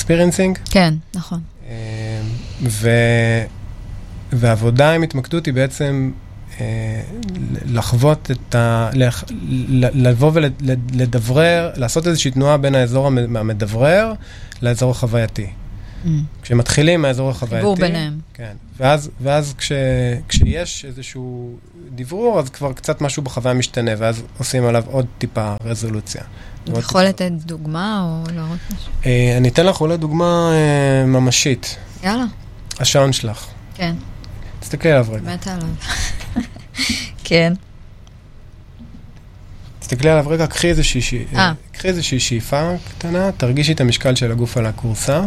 experiencing. כן, נכון. ועבודה עם התמקדות היא בעצם לחוות לבוא ולדברר, לעשות איזושהי תנועה בין האזור המדברר לאזור החווייתי. כשמתחילים מהאזור החווייתי. חיבור ביניהם. כן. ואז כשיש איזשהו דברור, אז כבר קצת משהו בחוויה משתנה, ואז עושים עליו עוד טיפה רזולוציה. אתה יכול לתת דוגמה או להראות משהו? אני אתן לך אולי דוגמה ממשית. יאללה. השעון שלך. כן. תסתכלי עליו רגע. מתה עליו. כן. תסתכלי עליו רגע, קחי איזושהי שאיפה קטנה, תרגישי את המשקל של הגוף על הקורסה,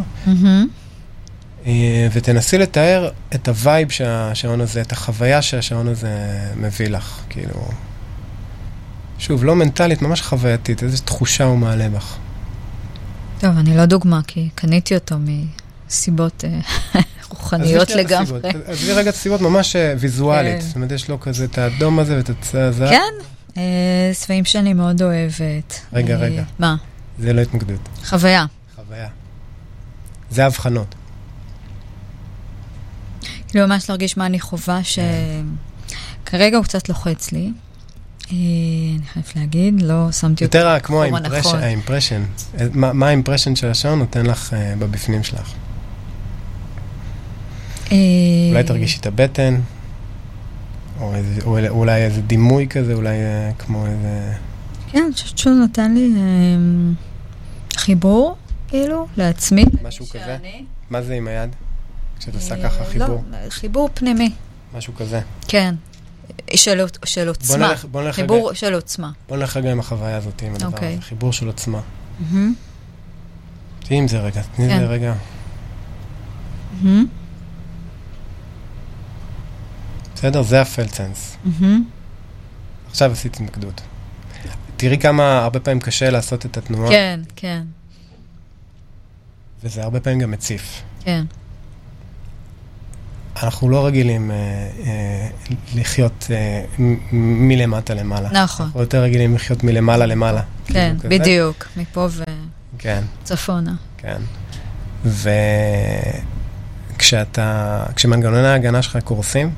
ותנסי לתאר את הווייב שהשעון הזה, את החוויה שהשעון הזה מביא לך, כאילו, שוב, לא מנטלית, ממש חווייתית, איזו תחושה הוא מעלה בך. טוב, אני לא דוגמה, כי קניתי אותו מסיבות רוחניות לגמרי. אז לי רגע את הסיבות ממש ויזואלית, זאת אומרת, יש לו כזה את האדום הזה ואת הצבע הזה. כן, צבעים שאני מאוד אוהבת. רגע. מה? זה לא התמקדות. חוויה. זה הבחנות. כאילו ממש להרגיש מה אני חובה כרגע הוא קצת לוחץ לי. אני חייבת להגיד, לא שמתי אותו. יותר כמו האימפרשן. מה האימפרשן של השעון נותן לך בבפנים שלך? אולי תרגישי את הבטן, או אולי איזה דימוי כזה, אולי כמו איזה... כן, אני חושבת שהוא נתן לי חיבור, כאילו, לעצמי. משהו כזה? מה זה עם היד? כשאת עושה ככה חיבור? לא, חיבור פנימי. משהו כזה? כן. של עוצמה. חיבור של עוצמה. בוא נלך רגע עם החוויה הזאת, עם הדבר הזה. חיבור של עוצמה. תהי עם זה רגע, תני זה רגע. בסדר? זה הפלצנס. עכשיו עשית התמקדות. תראי כמה הרבה פעמים קשה לעשות את התנועה. כן, כן. וזה הרבה פעמים גם מציף. כן. אנחנו לא רגילים לחיות מלמטה למעלה. נכון. אנחנו יותר רגילים לחיות מלמעלה למעלה. כן, בדיוק. מפה וצפונה. כן. כשמנגנוני ההגנה שלך קורסים,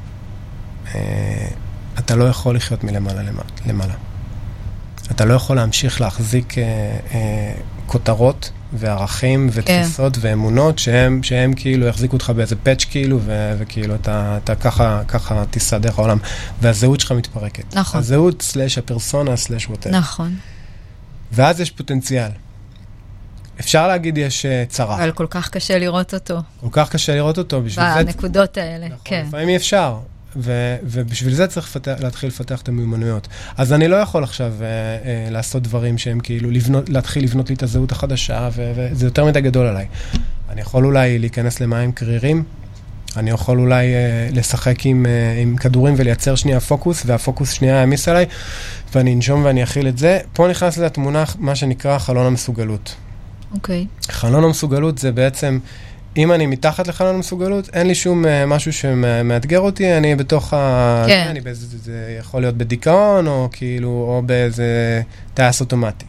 אתה לא יכול לחיות מלמעלה למעלה. אתה לא יכול להמשיך להחזיק כותרות וערכים ותפיסות ואמונות שהם כאילו יחזיקו אותך באיזה פאץ' כאילו, וכאילו אתה ככה תיסע דרך העולם. והזהות שלך מתפרקת. נכון. הזהות סלש הפרסונה סלש ווטר. נכון. ואז יש פוטנציאל. אפשר להגיד יש צרה. אבל כל כך קשה לראות אותו. כל כך קשה לראות אותו. בנקודות האלה, נכון, כן. לפעמים אי אפשר. ובשביל זה צריך להתחיל לפתח את המיומנויות. אז אני לא יכול עכשיו לעשות דברים שהם כאילו להתחיל לבנות לי את הזהות החדשה, וזה יותר מדי גדול עליי. אני יכול אולי להיכנס למים קרירים, אני יכול אולי לשחק עם כדורים ולייצר שנייה פוקוס, והפוקוס שנייה ימיס עליי, ואני אנשום ואני אכיל את זה. פה נכנס לזה התמונה, מה שנקרא חלון המסוגלות. אוקיי. חלון המסוגלות זה בעצם... אם אני מתחת לחלון המסוגלות, אין לי שום משהו שמאתגר אותי, אני בתוך כן. אני זה יכול להיות בדיכאון, או כאילו, או באיזה טייס אוטומטי.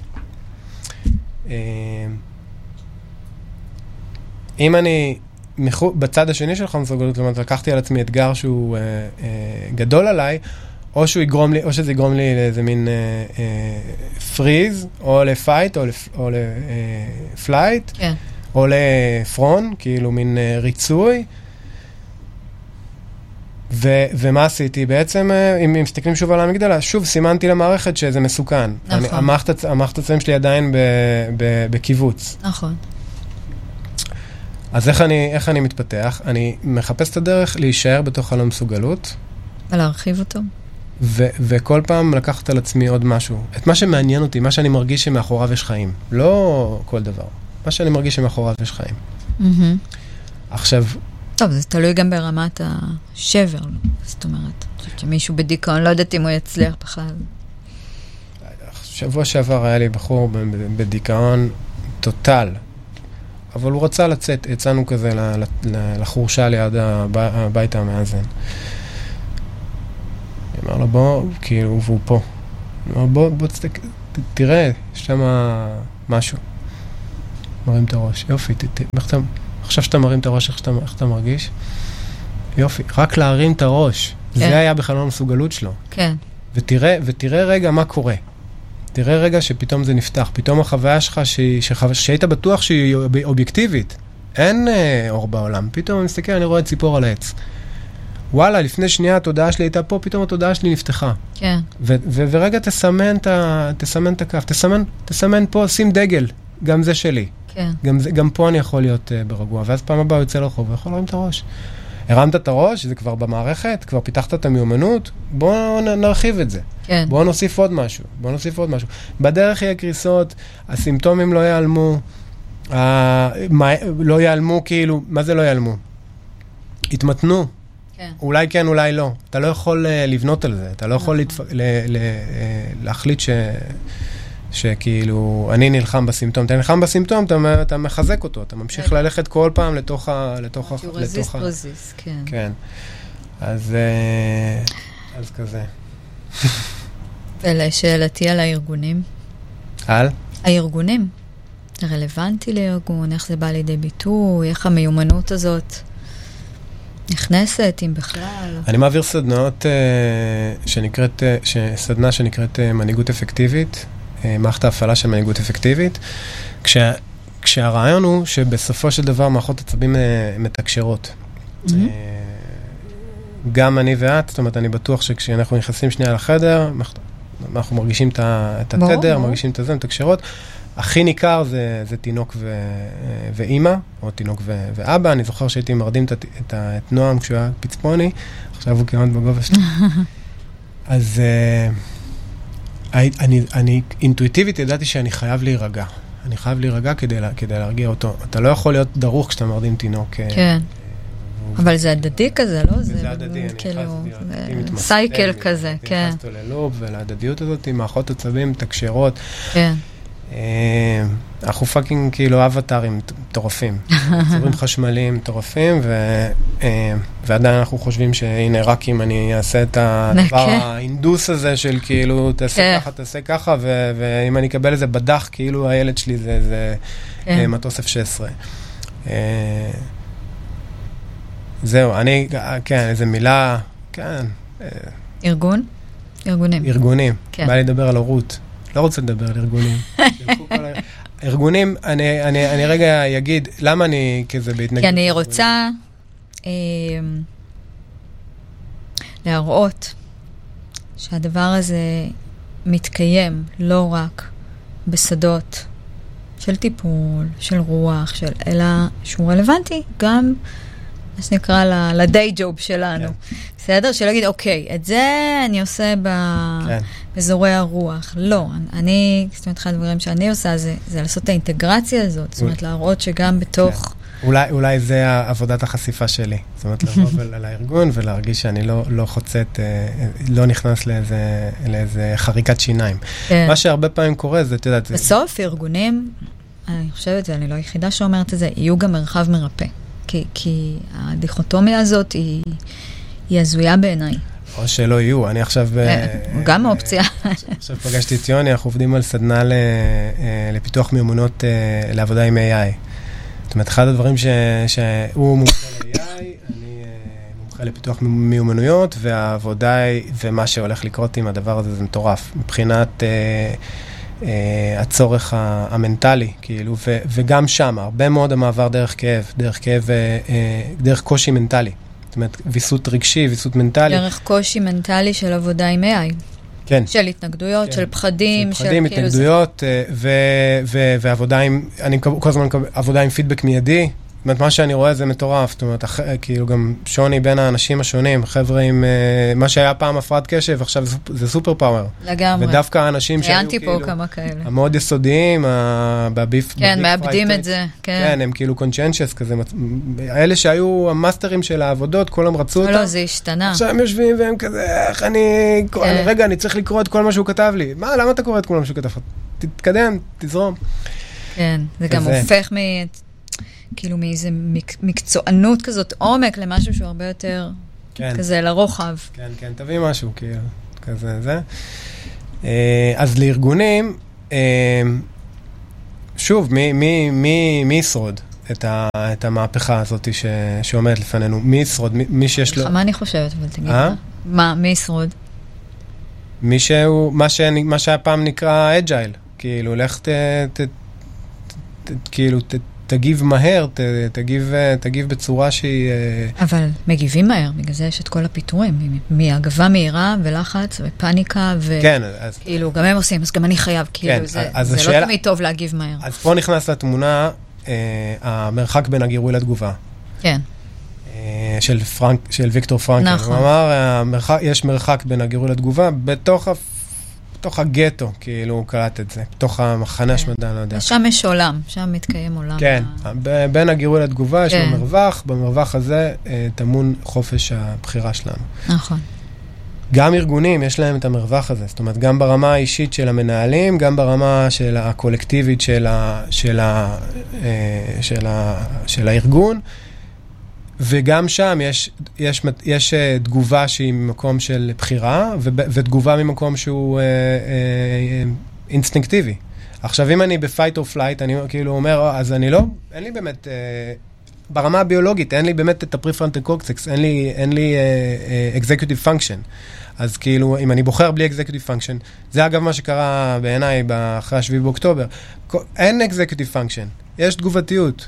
אם אני, בצד השני של חלון המסוגלות, זאת אומרת, לקחתי על עצמי אתגר שהוא גדול עליי, או שזה יגרום לי לאיזה מין פריז, או לפייט, או לפלייט, כן. או לפרון, כאילו מין ריצוי. ומה עשיתי? בעצם, אם מסתכלים שוב על המגדלה, שוב סימנתי למערכת שזה מסוכן. נכון. המערכת הצבעים שלי עדיין בקיבוץ. נכון. אז איך אני מתפתח? אני מחפש את הדרך להישאר בתוך הלא מסוגלות. ולהרחיב אותו. וכל פעם לקחת על עצמי עוד משהו. את מה שמעניין אותי, מה שאני מרגיש שמאחוריו יש חיים. לא כל דבר. מה שאני מרגיש שמאחוריו יש חיים. עכשיו... טוב, זה תלוי גם ברמת השבר, זאת אומרת. שמישהו בדיכאון, לא יודעת אם הוא יצליח בכלל. שבוע שעבר היה לי בחור בדיכאון טוטל, אבל הוא רצה לצאת, יצאנו כזה לחורשה ליד הבית המאזן. אני אמר לו, בוא, כאילו, והוא פה. אני אמר, בוא, תראה, יש שם משהו. מרים את הראש. יופי, עכשיו שאתה מרים את הראש, איך אתה מרגיש? יופי, רק להרים את הראש. זה היה בחלון המסוגלות שלו. כן. ותראה רגע מה קורה. תראה רגע שפתאום זה נפתח. פתאום החוויה שלך שהיית בטוח שהיא אובייקטיבית. אין אור בעולם. פתאום אני מסתכל, אני רואה ציפור על העץ. וואלה, לפני שנייה התודעה שלי הייתה פה, פתאום התודעה שלי נפתחה. כן. ורגע תסמן את הכף. תסמן פה, שים דגל. גם זה שלי. כן. גם פה אני יכול להיות ברגוע. ואז פעם הבאה יוצא לרחוב ויכול להרים את הראש. הרמת את הראש, זה כבר במערכת, כבר פיתחת את המיומנות, בואו נרחיב את זה. כן. בואו נוסיף עוד משהו. בדרך יהיה קריסות, הסימפטומים לא ייעלמו, לא ייעלמו כאילו, מה זה לא ייעלמו? התמתנו. כן. אולי כן, אולי לא. אתה לא יכול לבנות על זה, אתה לא יכול להחליט שכאילו, אני נלחם בסימפטום. אתה נלחם בסימפטום, אתה מחזק אותו, אתה ממשיך ללכת כל פעם לתוך רזיסט, כן. כן. אז כזה. ולשאלתי על הארגונים. על? הארגונים. זה רלוונטי לארגון, איך זה בא לידי ביטוי, איך המיומנות הזאת נכנסת, אם בכלל. אני מעביר סדנאות סדנה שנקראת מנהיגות אפקטיבית, מערכת ההפעלה של מנהיגות אפקטיבית, כשהרעיון הוא שבסופו של דבר מערכות עצבים מתקשרות. גם אני ואת, זאת אומרת, אני בטוח שכשאנחנו נכנסים שנייה לחדר, אנחנו מרגישים את התדר, מרגישים את זה, מתקשרות. הכי ניכר זה תינוק ואימא, או תינוק ואבא. אני זוכר שהייתי מרדים את נועם כשהוא היה פצפוני, עכשיו הוא כמעט בגובה שלי. אז אני אינטואיטיבית ידעתי שאני חייב להירגע. אני חייב להירגע כדי להרגיע אותו. אתה לא יכול להיות דרוך כשאתה מרדים תינוק. כן. אבל זה הדדי כזה, לא? זה הדדי, אני נכנס סייקל כזה, כן. נכנס אותו ללוב, ולהדדיות הזאת עם מערכות עצבים, תקשרות. כן. אנחנו פאקינג כאילו אבטרים מטורפים. צורים חשמליים מטורפים, ועדיין אנחנו חושבים שהנה רק אם אני אעשה את הדבר האינדוס הזה של כאילו תעשה ככה, ואם אני אקבל איזה בדח, כאילו הילד שלי זה מטוס F-16. זהו, כן, איזה מילה, כן. ארגון? ארגונים. בא לי לדבר על הורות. לא רוצה לדבר על ארגונים. ארגונים, אני רגע אגיד, למה אני כזה בהתנגד? כי אני רוצה להראות שהדבר הזה מתקיים לא רק בשדות של טיפול, של רוח, אלא שהוא רלוונטי גם, מה שנקרא, לדיי ג'וב שלנו. בסדר? שלהגיד, אוקיי, את זה אני עושה באזורי הרוח. לא, זאת אומרת, אחד הדברים שאני עושה זה לעשות את האינטגרציה הזאת, זאת אומרת, להראות שגם בתוך... אולי זה עבודת החשיפה שלי. זאת אומרת, לבוא לארגון ולהרגיש שאני לא חוצת, לא נכנס לאיזה חריקת שיניים. מה שהרבה פעמים קורה זה, אתה יודעת... בסוף, ארגונים, אני חושבת, ואני לא היחידה שאומרת את זה, יהיו גם מרחב מרפא. כי הדיכוטומיה הזאת היא הזויה בעיניי. או שלא יהיו, אני עכשיו... גם אופציה. עכשיו פגשתי את יוני, אנחנו עובדים על סדנה לפיתוח מיומנות לעבודה עם AI. זאת אומרת, אחד הדברים שהוא מומחה ל-AI, אני מומחה לפיתוח מיומנויות, והעבודה ומה שהולך לקרות עם הדבר הזה זה מטורף. מבחינת הצורך המנטלי, כאילו, וגם שם, הרבה מאוד המעבר דרך כאב, דרך קושי מנטלי. זאת אומרת, ויסות רגשי, ויסות מנטלי. דרך קושי מנטלי של עבודה עם AI. כן. של התנגדויות, של פחדים. של פחדים, התנגדויות, ועבודה עם, אני כל הזמן עבודה עם פידבק מיידי. זאת אומרת, מה שאני רואה זה מטורף. זאת אומרת, כאילו גם שוני בין האנשים השונים, חבר'ה עם מה שהיה פעם הפרעת קשב, עכשיו זה סופר פאוור. לגמרי. ודווקא האנשים שהיו ראיינתי פה כמה כאלה. המאוד יסודיים, כן, מאבדים את זה. כן, הם כאילו קונצ'נצ'ס כזה. האלה שהיו המאסטרים של העבודות, כולם רצו אותם. לא, זה השתנה. עכשיו הם יושבים והם כזה, איך רגע, אני צריך לקרוא את כל מה שהוא כתב לי. מה, למה אתה קורא את כל מה שהוא כתב? תתקדם, תזרום. כן, זה גם הופך כאילו מאיזה מקצוענות כזאת עומק למשהו שהוא הרבה יותר כזה לרוחב. כן, כן, תביא משהו כאילו, כזה, זה. אז לארגונים, שוב, מי ישרוד את המהפכה הזאת שעומדת לפנינו? מי ישרוד? מי שיש לו... מה אני חושבת, אבל תגיד. מי ישרוד? מה שהיה פעם נקרא אג'ייל. כאילו, לך תגיב מהר, תגיב בצורה שהיא... אבל מגיבים מהר, בגלל זה יש את כל הפיתורים, מהגבה מהירה ולחץ ופניקה, וכאילו, גם הם עושים, אז גם אני חייב, כאילו, זה לא תמיד טוב להגיב מהר. אז פה נכנס לתמונה המרחק בין הגירוי לתגובה. כן. של ויקטור פרנקל. נכון. הוא אמר, יש מרחק בין הגירוי לתגובה, בתוך הגטו, כאילו הוא קלט את זה, בתוך המחנה השמדה, לא יודע. שם יש עולם, שם מתקיים עולם. כן, בין הגירוי לתגובה יש לו מרווח, במרווח הזה תמון חופש הבחירה שלנו. נכון. גם ארגונים יש להם את המרווח הזה, זאת אומרת, גם ברמה האישית של המנהלים, גם ברמה של הקולקטיבית של הארגון, וגם שם יש תגובה שהיא ממקום של בחירה, ותגובה ממקום שהוא אינסטינקטיבי. עכשיו, אם אני ב-fight or flight, אני כאילו אומר, אז אני לא, אין לי באמת, ברמה הביולוגית, אין לי באמת את ה-prefrontal cortex, אין לי executive function. אז כאילו, אם אני בוחר בלי executive function, זה אגב מה שקרה בעיניי אחרי ה7 באוקטובר, אין executive function, יש תגובתיות.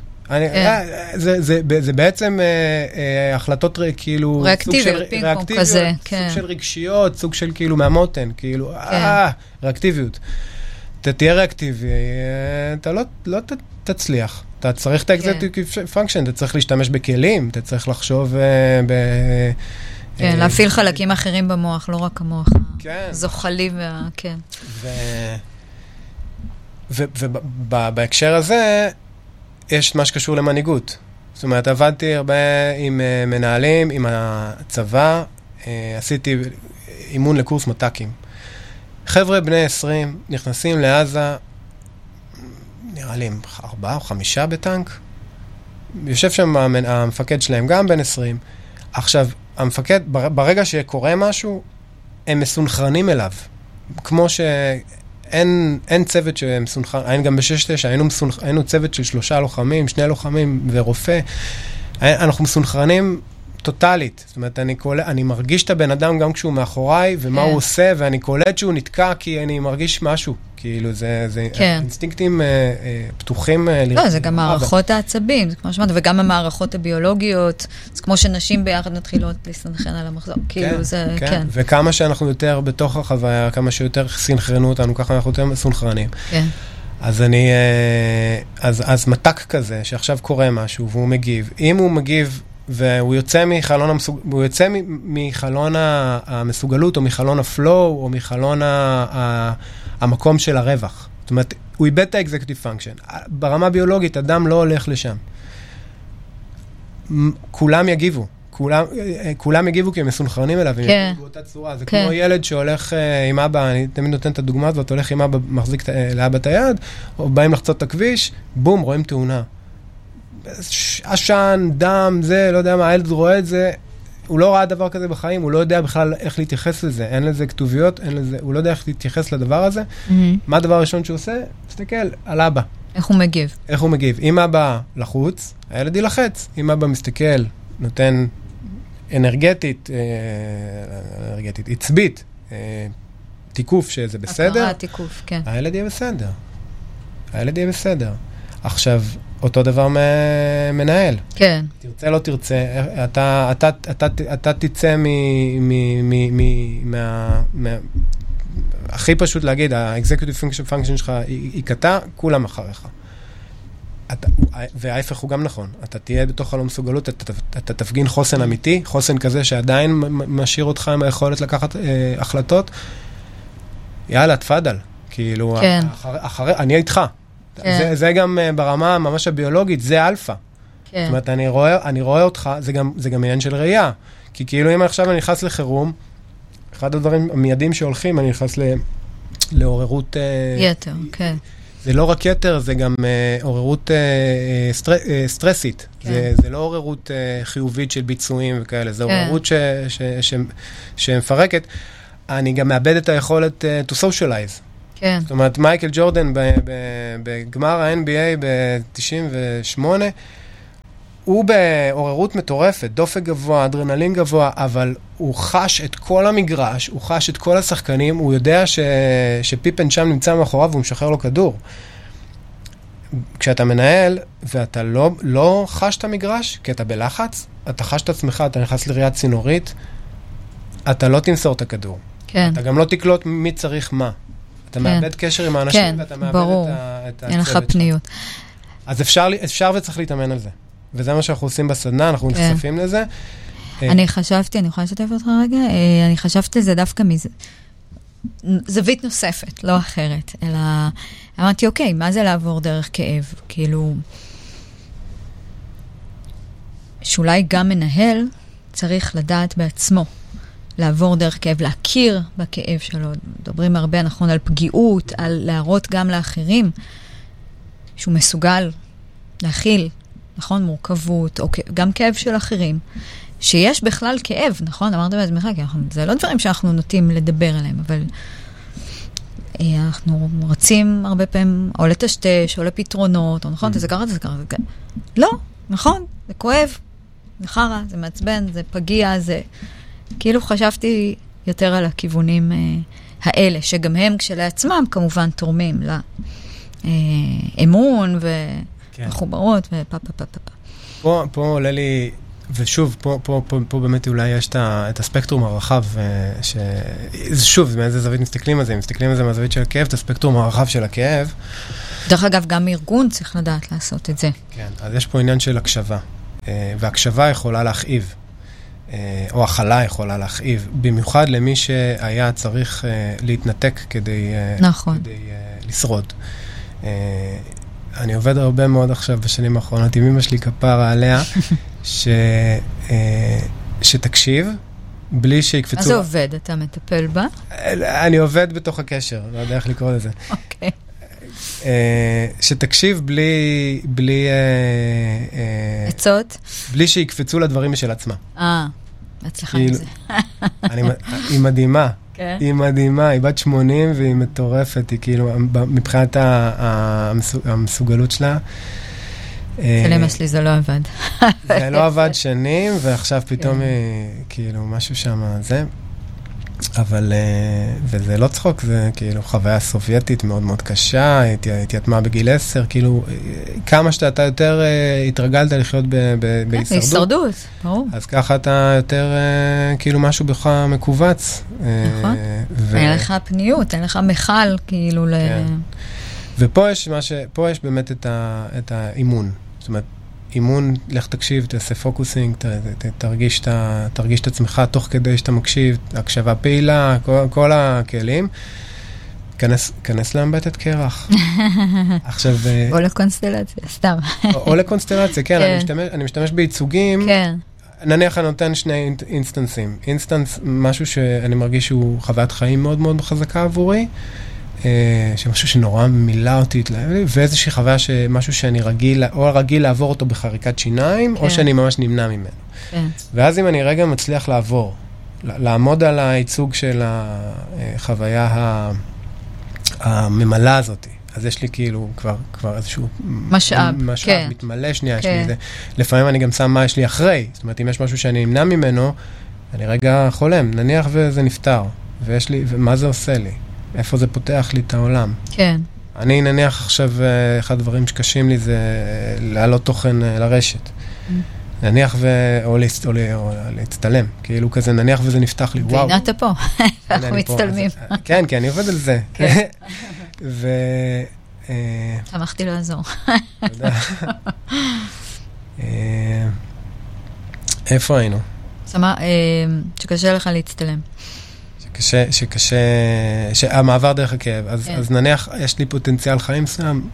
זה בעצם החלטות כאילו... ריאקטיביות, פינג-פונג כזה. סוג של רגשיות, סוג של כאילו מהמותן, כאילו, ריאקטיביות. אתה תהיה ריאקטיבי, אתה לא תצליח. אתה צריך את ה-executive function, אתה צריך להשתמש בכלים, אתה צריך לחשוב כן, להפעיל חלקים אחרים במוח, לא רק המוח הזוחלי כן. ובהקשר הזה, יש מה שקשור למנהיגות. זאת אומרת, עבדתי הרבה עם מנהלים, עם הצבא, עשיתי אימון לקורס מט"קים. חבר'ה בני 20 נכנסים לעזה, נראה לי 4 או 5 בטנק. יושב שם המפקד שלהם, גם בן 20. עכשיו, המפקד, ברגע שקורה משהו, הם מסונכרנים אליו. כמו אין צוות שמסונכרן, גם ב-6-9, היינו צוות של 3 לוחמים, 2 לוחמים ורופא. אנחנו מסונכרנים טוטלית. זאת אומרת, אני מרגיש את הבן אדם גם כשהוא מאחוריי, ומה הוא עושה, ואני קולט שהוא נתקע, כי אני מרגיש משהו. כאילו, זה אינסטינקטים פתוחים. לא, זה גם מערכות העצבים, זה כמו שמעת, וגם המערכות הביולוגיות, זה כמו שנשים ביחד מתחילות להסתנכרן על המחזור. כאילו, זה, כן. וכמה שאנחנו יותר בתוך החוויה, כמה שיותר סינכרנו אותנו, ככה אנחנו יותר מסונכרנים. כן. אז מתק כזה, שעכשיו קורה משהו, והוא מגיב. אם הוא מגיב, והוא יוצא מחלון המסוגלות, או מחלון הפלואו, או מחלון המקום של הרווח. זאת אומרת, הוא איבד את ה-executive function. ברמה ביולוגית, אדם לא הולך לשם. כולם יגיבו. כולם יגיבו כי הם מסונכרנים אליו, הם יגיבו באותה צורה. זה כמו ילד שהולך עם אבא, אני תמיד נותן את הדוגמה הזאת, הולך עם אבא, מחזיק לאבא את היד, או באים לחצות את הכביש, בום, רואים תאונה. עשן, דם, זה, לא יודע מה, הילד רואה את זה, הוא לא ראה דבר כזה בחיים, הוא לא יודע בכלל איך להתייחס לזה, אין לזה כתוביות, הוא לא יודע איך להתייחס לדבר הזה. מה הדבר הראשון שהוא עושה? תסתכל על אבא. איך הוא מגיב? איך הוא מגיב. אם אבא לחוץ, הילד ילחץ. אם אבא מסתכל, נותן אנרגטית, עצבית, תיקוף שזה בסדר. הכרה, תיקוף, כן. הילד יהיה בסדר. הילד יהיה בסדר. עכשיו, אותו דבר מנהל. כן. תרצה, לא תרצה, אתה תצא הכי פשוט להגיד, ה-executive function שלך היא קטע, כולם אחריך. וההפך הוא גם נכון. אתה תהיה בתוך הלא מסוגלות, אתה תפגין חוסן אמיתי, חוסן כזה שעדיין משאיר אותך עם היכולת לקחת החלטות. יאללה, תפדל. כאילו, אני איתך. זה גם ברמה ממש הביולוגית, זה אלפא. זאת אומרת, אני רואה אותך, זה גם עניין של ראייה. כי כאילו אם עכשיו אני נכנס לחירום, אחד הדברים המיידים שהולכים, אני נכנס לעוררות... יתר, כן. זה לא רק יתר, זה גם עוררות סטרסית. זה לא עוררות חיובית של ביצועים וכאלה, זה עוררות שמפרקת. אני גם מאבד את היכולת to socialize. כן. זאת אומרת, מייקל ג'ורדן בגמר ה-NBA ב-98, הוא בעוררות מטורפת, דופק גבוה, אדרנלין גבוה, אבל הוא חש את כל המגרש, הוא חש את כל השחקנים, הוא יודע שפיפן שם נמצא מאחוריו והוא משחרר לו כדור. כשאתה מנהל ואתה לא חש את המגרש, כי אתה בלחץ, אתה חש את עצמך, אתה נכנס לראיית צינורית, אתה לא תמסור את הכדור. כן. אתה גם לא תקלוט מי צריך מה. אתה מאבד קשר עם האנשים, כן, ואתה מאבד ברור. את אין לך פניות. אז אפשר וצריך להתאמן על זה. וזה מה שאנחנו עושים בסדנה, אנחנו נחשפים לזה. אני חשבתי, אני יכולה לשתף אותך רגע? אני חשבתי לזה דווקא זווית נוספת, לא אחרת, אלא אמרתי, אוקיי, מה זה לעבור דרך כאב? כאילו, שאולי גם מנהל צריך לדעת בעצמו לעבור דרך כאב, להכיר בכאב שלו. מדברים הרבה, נכון, על פגיעות, על להראות גם לאחרים שהוא מסוגל להכיל, נכון, מורכבות, או גם כאב של אחרים, שיש בכלל כאב, נכון? אמרת בעצמך, כי זה לא דברים שאנחנו נוטים לדבר עליהם, אבל אנחנו רצים הרבה פעמים או לטשטש, או לפתרונות, או נכון, זה ככה, זה ככה, זה ככה. לא, נכון, זה כואב, זה חרה, זה מעצבן, זה פגיע, זה... כאילו חשבתי יותר על הכיוונים האלה, שגם הם כשלעצמם כמובן תורמים לאמון ומחוברות ופפפפפפ. פה עולה לי, ושוב, פה באמת אולי יש את הספקטרום הרחב, שוב, מאיזה זווית מסתכלים על זה, מסתכלים על זה מהזווית של הכאב, את הספקטרום הרחב של הכאב. דרך אגב, גם ארגון צריך לדעת לעשות את זה. כן, אז יש פה עניין של הקשבה, והקשבה יכולה להכאיב. או החלה יכולה להכאיב, במיוחד למי שהיה צריך להתנתק כדי לשרוד. אני עובד הרבה מאוד עכשיו בשנים האחרונות, עם אמא שלי כפרה עליה, שתקשיב, בלי שיקפצו... מה זה עובד? אתה מטפל בה? אני עובד בתוך הקשר, לא יודע איך לקרוא לזה. אוקיי. שתקשיב בלי... עצות? בלי שיקפצו לדברים משל עצמה. הצלחה עם זה. היא מדהימה. כן. היא מדהימה, היא בת 80 והיא מטורפת, היא כאילו, מבחינת המסוגלות שלה. לאמא שלי זה לא עבד. זה לא עבד שנים, ועכשיו פתאום היא, כאילו, משהו שם, זה. אבל, וזה לא צחוק, זה כאילו חוויה סובייטית מאוד מאוד קשה, התייתמה בגיל 10, כאילו, כמה שאתה יותר התרגלת לחיות בהישרדות. בהישרדות, ברור. אז ככה אתה יותר, כאילו, משהו בך מקובץ. נכון. אין לך פניות, אין לך מחל, כאילו, ופה יש באמת את האימון. זאת אומרת, אימון, לך תקשיב, תעשה פוקוסינג, תרגיש את עצמך תוך כדי שאתה מקשיב, הקשבה פעילה, כל הכלים. כנס להנבטת קרח. עכשיו... או לקונסטלציה, סתם. או לקונסטלציה, כן. אני משתמש בייצוגים. כן. נניח אני נותן שני אינסטנסים. אינסטנס, משהו שאני מרגיש שהוא חוויית חיים מאוד מאוד חזקה עבורי, שמשהו שנורא מילה אותי, ואיזושהי חוויה שמשהו שאני רגיל לעבור אותו בחריקת שיניים, או שאני ממש נמנע ממנו. ואז אם אני רגע מצליח לעמוד על הייצוג של החוויה הממלא הזאת, אז יש לי כאילו כבר איזשהו משאב, מתמלא שנייה, יש לי איזה, לפעמים אני גם שם מה יש לי אחרי, זאת אומרת, אם יש משהו שאני נמנע ממנו, אני רגע חולם, נניח וזה נפטר, ומה זה עושה לי? איפה זה פותח לי את העולם. כן. אני נניח עכשיו, אחד הדברים שקשים לי זה להעלות תוכן לרשת. נניח או להצטלם, כאילו כזה, נניח וזה נפתח לי, וואו. והנה אתה פה, אנחנו מצטלמים. כן, כי אני עובד על זה. שמחתי לעזור. תודה. איפה היינו? שקשה לך להצטלם. שהמעבר דרך הכאב. אז נניח, יש לי פוטנציאל חיים מסוים,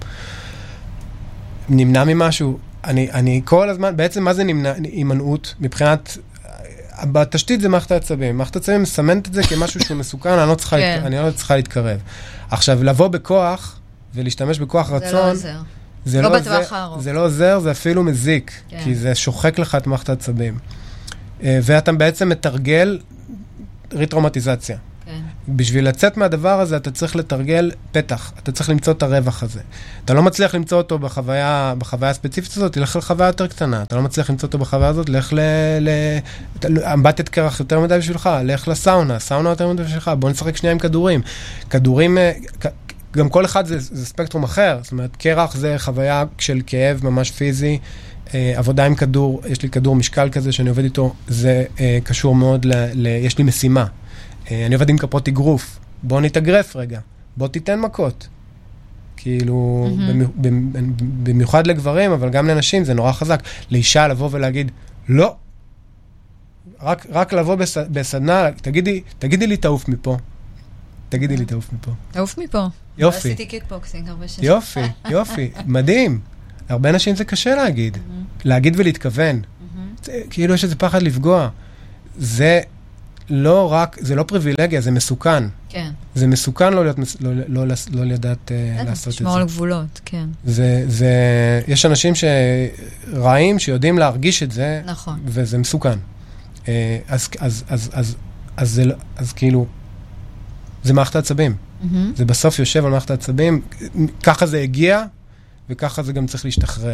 נמנע ממשהו, אני כל הזמן, בעצם מה זה נמנע, הימנעות, מבחינת, בתשתית זה מערכת העצבים. מערכת העצבים מסמנת את זה כמשהו שהוא מסוכן, אני לא צריכה להתקרב. עכשיו, לבוא בכוח, ולהשתמש בכוח רצון, זה לא בטווח הארוך. זה לא עוזר, זה אפילו מזיק, כי זה שוחק לך את מערכת העצבים. ואתה בעצם מתרגל ריטראומטיזציה. בשביל לצאת מהדבר הזה, אתה צריך לתרגל פתח, אתה צריך למצוא את הרווח הזה. אתה לא מצליח למצוא אותו בחוויה הספציפית הזאת, תלך לחוויה יותר קטנה. אתה לא מצליח למצוא אותו בחוויה הזאת, לך אמבטת קרח יותר מדי בשבילך, לך לסאונה, סאונה יותר מדי בשבילך, בוא נשחק שנייה עם כדורים. כדורים, גם כל אחד זה ספקטרום אחר, זאת אומרת, קרח זה חוויה של כאב ממש פיזי, עבודה עם כדור, יש לי כדור משקל כזה שאני עובד איתו, זה קשור מאוד יש לי משימה. אני עובד עם כפות אגרוף, בוא נתאגרף רגע, בוא תיתן מכות. כאילו, במיוחד לגברים, אבל גם לנשים, זה נורא חזק. לאישה לבוא ולהגיד, לא. רק לבוא בסדנה, תגידי לי תעוף מפה. תגידי לי תעוף מפה. תעוף מפה. יופי. עשיתי קיקבוקסינג הרבה שנים. יופי, מדהים. הרבה אנשים זה קשה להגיד. להגיד ולהתכוון. כאילו יש איזה פחד לפגוע. זה לא רק, זה לא פריבילגיה, זה מסוכן. כן. זה מסוכן לא לדעת לעשות את זה. לשמור על גבולות, כן. יש אנשים רעים שיודעים להרגיש את זה, נכון. וזה מסוכן. אז כאילו, זה מערכת העצבים. זה בסוף יושב על מערכת העצבים, ככה זה הגיע, וככה זה גם צריך להשתחרר.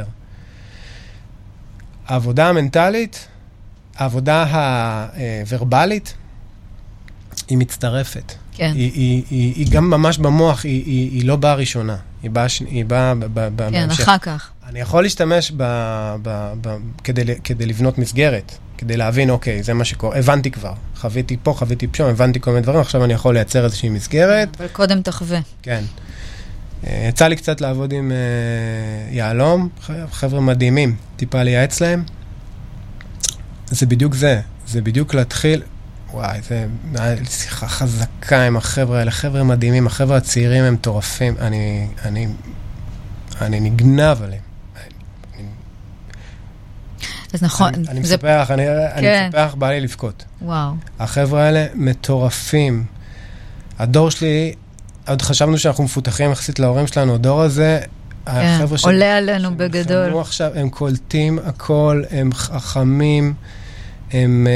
העבודה המנטלית, העבודה הוורבלית, היא מצטרפת. כן. היא גם ממש במוח, היא לא באה ראשונה. היא באה כן, אחר כך. אני יכול להשתמש כדי לבנות מסגרת, כדי להבין, אוקיי, זה מה שקורה. הבנתי כבר. חוויתי פה, חוויתי שם, הבנתי כל מיני דברים, עכשיו אני יכול לייצר איזושהי מסגרת. אבל קודם תחווה. כן. יצא לי קצת לעבוד עם יעלום, חבר'ה מדהימים, טיפה לייעץ להם. זה בדיוק זה. זה בדיוק להתחיל, וואי, זה שיחה חזקה עם החבר'ה האלה, חבר'ה מדהימים, החבר'ה הצעירים הם מטורפים, אני נגנב עליהם. אז נכון. אני מספח, בא לי לבכות. וואו. החבר'ה האלה מטורפים. הדור שלי, עוד חשבנו שאנחנו מפותחים יחסית להורים שלנו, הדור הזה, החבר'ה עולה עלינו בגדול. עכשיו, הם קולטים הכל, הם חכמים, הם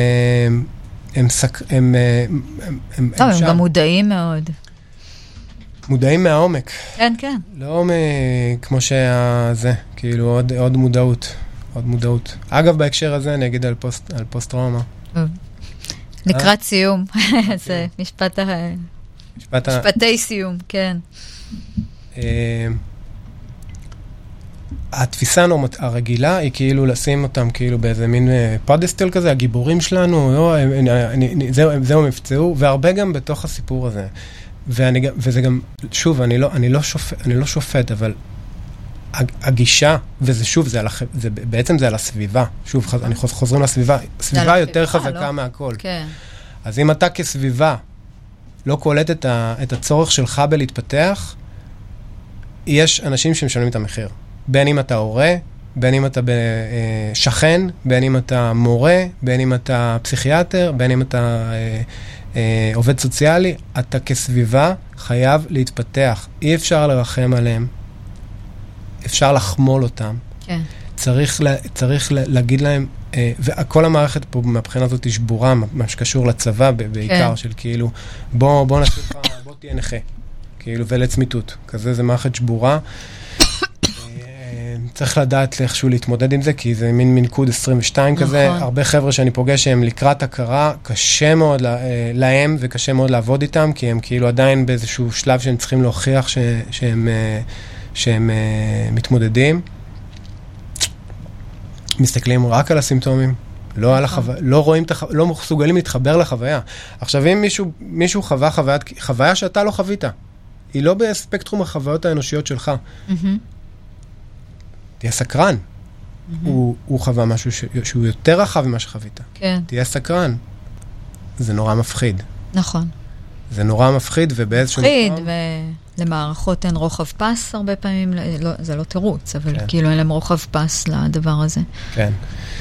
גם מודעים מאוד. מודעים מהעומק. כן, כן. לא כמו שזה, כאילו עוד מודעות. עוד מודעות. אגב, בהקשר הזה אני אגיד על פוסט-טראומה. לקראת סיום. זה משפטי סיום, כן. התפיסה הרגילה היא כאילו לשים אותם כאילו באיזה מין פודסטל כזה, הגיבורים שלנו, זהו מבצעו, והרבה גם בתוך הסיפור הזה. וזה גם, שוב, אני לא שופט, אבל הגישה, וזה שוב, בעצם זה על הסביבה. שוב, אני חוזרים לסביבה. סביבה יותר חזקה מהכל. כן. אז אם אתה כסביבה לא קולט את הצורך שלך בלהתפתח, יש אנשים שמשלמים את המחיר. בין אם אתה הורה, בין אם אתה שכן, בין אם אתה מורה, בין אם אתה פסיכיאטר, בין אם אתה עובד סוציאלי, אתה כסביבה חייב להתפתח. אי אפשר לרחם עליהם. אפשר לחמול אותם. כן. צריך להגיד להם, וכל המערכת פה מהבחינה הזאת היא שבורה, מה שקשור לצבא בעיקר, של כאילו, בוא נעשה לך, בוא תהיה נכה. כאילו, ולצמיתות. כזה זה מערכת שבורה. צריך לדעת איכשהו להתמודד עם זה, כי זה מין קוד 22 כזה. הרבה חבר'ה שאני פוגש שהם לקראת הכרה, קשה מאוד להם, וקשה מאוד לעבוד איתם, כי הם כאילו עדיין באיזשהו שלב שהם צריכים להוכיח שהם מתמודדים. מסתכלים רק על הסימפטומים, לא מסוגלים להתחבר לחוויה. עכשיו, אם מישהו חווה חוויה שאתה לא חווית, היא לא בספקטרום החוויות האנושיות שלך. תהיה סקרן. הוא חווה משהו שהוא יותר רחב ממה שחווית. תהיה סקרן. זה נורא מפחיד. נכון. זה נורא מפחיד, ובאיזשהו מפחיד, ולמערכות אין רוחב פס הרבה פעמים, זה לא תירוץ, אבל כאילו אין להם רוחב פס לדבר הזה. כן.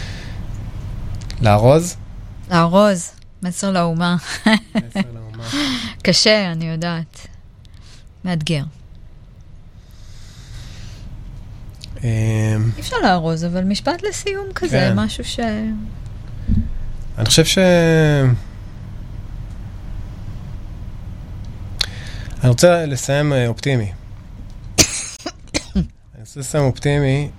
לארוז? לארוז. מסר לאומה. מסר לאומה. קשה, אני יודעת. מאתגר. אי אפשר לארוז, אבל משפט לסיום כזה, משהו ש... אני חושב אני רוצה לסיים אופטימי. אני רוצה לסיים אופטימי,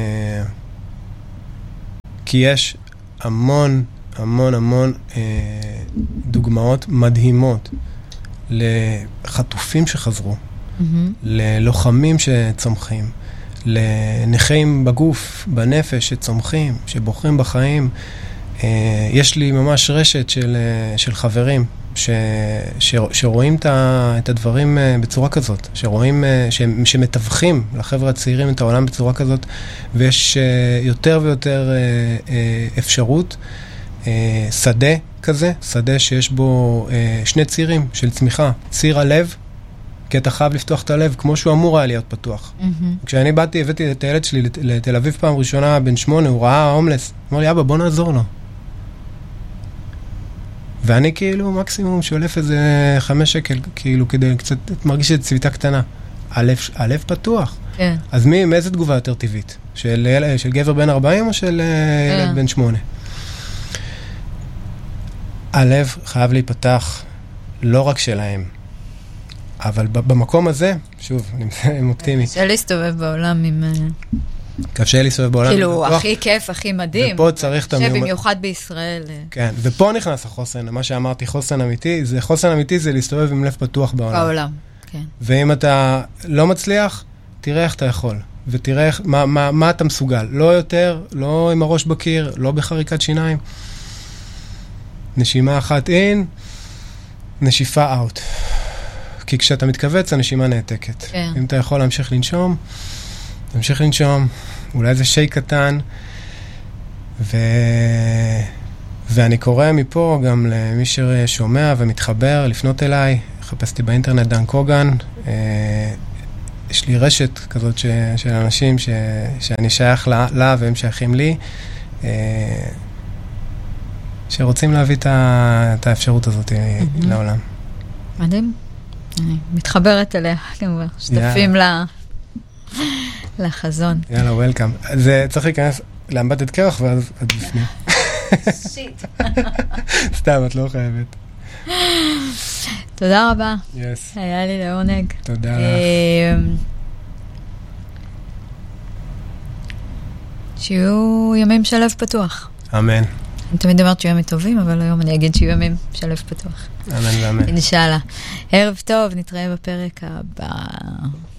כי יש המון, המון, המון דוגמאות מדהימות לחטופים שחזרו, ללוחמים שצומחים, לנכים בגוף, בנפש שצומחים, שבוחרים בחיים. יש לי ממש רשת של חברים שרואים את הדברים בצורה כזאת, שמתווכים לחבר'ה הצעירים את העולם בצורה כזאת, ויש יותר ויותר אפשרות, שדה כזה, שדה שיש בו שני צירים של צמיחה, ציר הלב, כי אתה חייב לפתוח את הלב כמו שהוא אמור היה להיות פתוח. כשאני הבאתי את הילד שלי לתל אביב פעם ראשונה, בן 8, הוא ראה הומלס, אמר לי, אבא, בוא נעזור לו. ואני כאילו מקסימום שולף איזה 5 שקל, כאילו כדי קצת, מרגיש את צביטה קטנה. הלב פתוח. כן. אז מאיזה תגובה יותר טבעית? של גבר בן 40 או של ילד בן 8? הלב חייב להיפתח לא רק שלהם, אבל במקום הזה, שוב, אני אופטימי. קשה להסתובב בעולם עם... קשה להסתובב בעולם. כאילו, הכי כיף, הכי מדהים. ופה צריך את המיומנות. שבמיוחד בישראל. כן, ופה נכנס החוסן. מה שאמרתי, חוסן אמיתי, חוסן אמיתי זה להסתובב עם לב פתוח בעולם. בעולם, כן. ואם אתה לא מצליח, תראה איך אתה יכול. ותראה מה אתה מסוגל. לא יותר, לא עם הראש בקיר, לא בחריקת שיניים. נשימה אחת אין, נשיפה אאוט. כי כשאתה מתכווץ, הנשימה נעתקת. כן. אם אתה יכול להמשיך לנשום, תמשיך לנשום, אולי זה שי קטן, ואני קורא מפה גם למי ששומע ומתחבר, לפנות אליי, חפשתי באינטרנט דן קוגן, יש לי רשת כזאת של אנשים שאני שייך לה והם שייכים לי, שרוצים להביא את האפשרות הזאת לעולם. מדהים. אני מתחברת אליה, כמובן, שותפים לחזון. יאללה, וולקאם. זה צריך להיכנס לאמבטת קרח ואז עד בפנים. שיט. סתם, את לא חייבת. תודה רבה. יס. היה לי לעונג. תודה לך. שיהיו ימים של לב פתוח. אמן. אני תמיד אמרת שיהיו ימים טובים, אבל היום אני אגיד שיהיו ימים של לב פתוח. אמן ואמן. אינשאללה. ערב טוב, נתראה בפרק הבא.